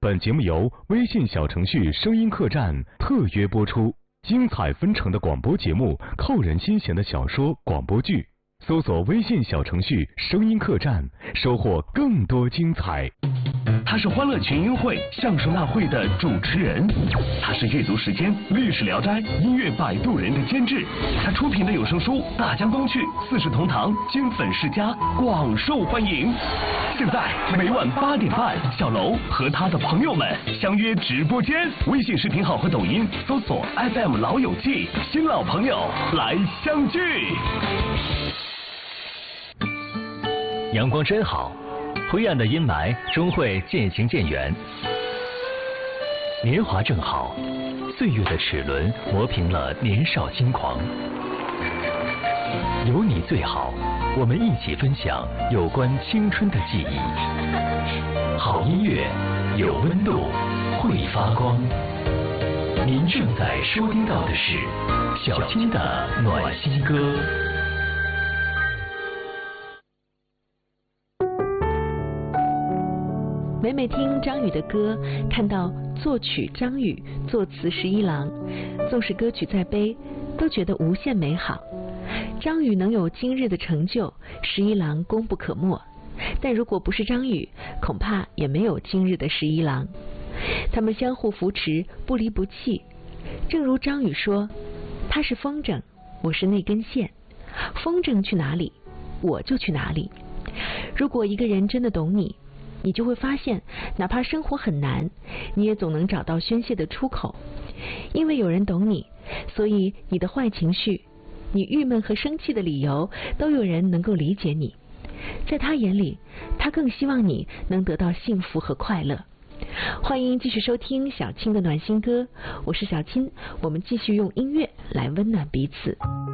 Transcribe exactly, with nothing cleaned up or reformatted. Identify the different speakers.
Speaker 1: 本节目由微信小程序声音客栈特约播出，精彩纷呈的广播节目，扣人心弦的小说广播剧，搜索微信小程序声音客栈，收获更多精彩。
Speaker 2: 他是欢乐群英会相声大会的主持人，他是阅读时间历史聊斋音乐摆渡人的监制，他出品的有声书《大江东去》《四世同堂》金粉世家广受欢迎。现在每晚八点半，小楼和他的朋友们相约直播间，微信视频号和抖音搜索 F M 老友记，新老朋友来相聚。
Speaker 3: 阳光真好，灰暗的阴霾终会渐行渐远。年华正好，岁月的齿轮磨平了年少轻狂。有你最好，我们一起分享有关青春的记忆。好音乐，有温度，会发光。您正在收听到的是小青的暖心歌。
Speaker 4: 每每听张宇的歌，看到作曲张宇，作词十一郎，纵使歌曲再悲，都觉得无限美好。张宇能有今日的成就，十一郎功不可没。但如果不是张宇，恐怕也没有今日的十一郎。他们相互扶持，不离不弃。正如张宇说，他是风筝，我是那根线，风筝去哪里，我就去哪里。如果一个人真的懂你，你就会发现，哪怕生活很难，你也总能找到宣泄的出口。因为有人懂你，所以你的坏情绪，你郁闷和生气的理由，都有人能够理解你。在他眼里，他更希望你能得到幸福和快乐。欢迎继续收听小青的暖心歌，我是小青，我们继续用音乐来温暖彼此。